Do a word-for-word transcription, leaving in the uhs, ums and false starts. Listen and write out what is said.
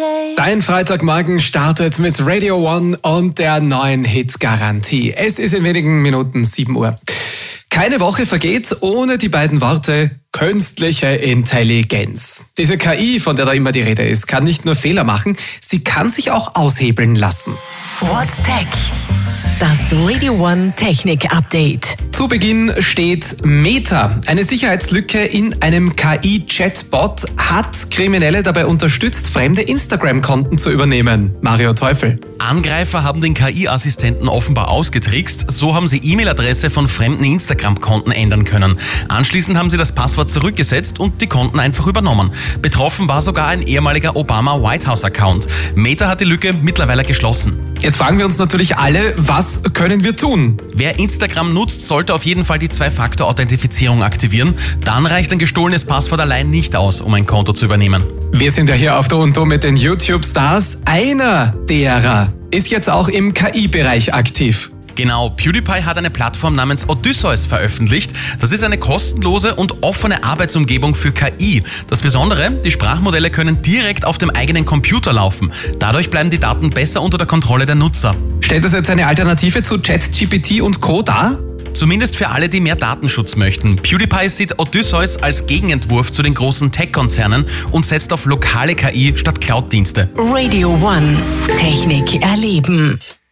Friday. Dein Freitagmorgen startet mit Radio One und der neuen Hit-Garantie. Es ist in wenigen Minuten sieben Uhr. Keine Woche vergeht ohne die beiden Worte künstliche Intelligenz. Diese K I, von der da immer die Rede ist, kann nicht nur Fehler machen, sie kann sich auch aushebeln lassen. What's Tech? Das Radio One Technik Update. Zu Beginn steht Meta. Eine Sicherheitslücke in einem K I-Chatbot hat Kriminelle dabei unterstützt, fremde Instagram-Konten zu übernehmen. Mario Teufel. Angreifer haben den K I-Assistenten offenbar ausgetrickst. So haben sie E-Mail-Adresse von fremden Instagram-Konten ändern können. Anschließend haben sie das Passwort zurückgesetzt und die Konten einfach übernommen. Betroffen war sogar ein ehemaliger Obama-White House-Account. Meta hat die Lücke mittlerweile geschlossen. Jetzt fragen wir uns natürlich alle, was können wir tun? Wer Instagram nutzt, sollte auf jeden Fall die Zwei-Faktor-Authentifizierung aktivieren. Dann reicht ein gestohlenes Passwort allein nicht aus, um ein Konto zu übernehmen. Wir sind ja hier auf der Unto mit den YouTube-Stars. Einer derer ist jetzt auch im K I-Bereich aktiv. Genau, PewDiePie hat eine Plattform namens Odysseus veröffentlicht. Das ist eine kostenlose und offene Arbeitsumgebung für K I. Das Besondere, die Sprachmodelle können direkt auf dem eigenen Computer laufen. Dadurch bleiben die Daten besser unter der Kontrolle der Nutzer. Stellt das jetzt eine Alternative zu ChatGPT und Co. dar? Zumindest für alle, die mehr Datenschutz möchten. PewDiePie sieht Odysseus als Gegenentwurf zu den großen Tech-Konzernen und setzt auf lokale K I statt Cloud-Dienste. Radio One Technik erleben.